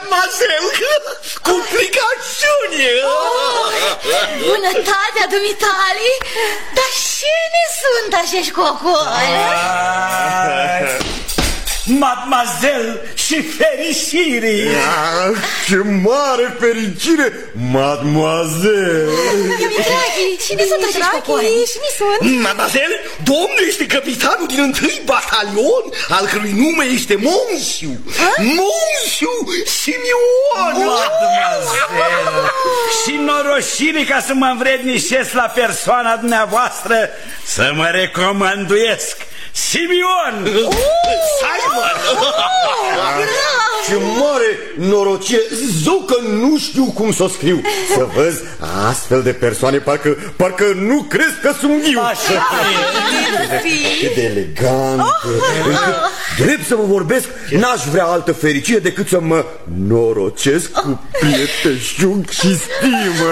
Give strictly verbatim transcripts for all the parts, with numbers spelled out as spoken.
mademoiselle, cu plicăciuni. Bunătatea dumitale, dar cine sunt acești cocoli? Mademoiselle și fericire. Ah, ce mare fericire, mademoiselle. Dimitrache, cine sunt acești cocoli? Cine sunt? Mademoiselle, domnul este capitanul din întâi batalion, al cărui nume este Monsiu. Monsiu Simion. Mademoiselle, și norocire ca să mă învrednicesc la persoana dumneavoastră să mă recomânduiesc Simion. Simon. Ce mare norocie, zău că nu știu cum să o scriu. Să văz astfel de persoane, parcă, parcă nu crezi că sunt eu. Așa Cât de elegant, încât, drept să vă vorbesc, n-aș vrea altă fericire decât să mă norocesc cu prieteșug și stimă.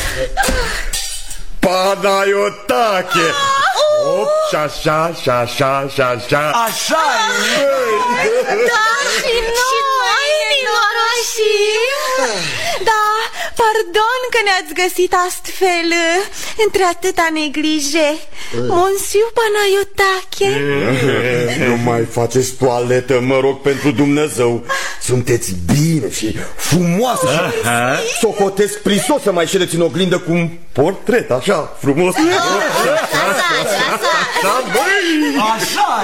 Panayotache. Op, și așa, și așa, și așa. Așa e. Da, și noi ne noroșim. Da, pardon că ne-ați găsit astfel între atâta neglije. Monsieur Panayotache. Nu mai faceți toaletă, mă rog, pentru Dumnezeu. Sunteți bine și frumoasă și socotesc prisos să mai ședeți în oglindă cu un portret așa frumos. Lasă, lasă, lasă. Așa